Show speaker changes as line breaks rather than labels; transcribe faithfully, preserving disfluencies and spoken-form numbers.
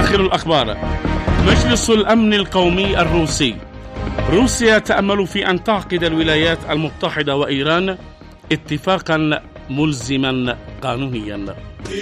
آخر الأخبار. مجلس الأمن القومي الروسي: روسيا تأمل في أن تعقد الولايات المتحدة وإيران اتفاقا ملزما قانونيا.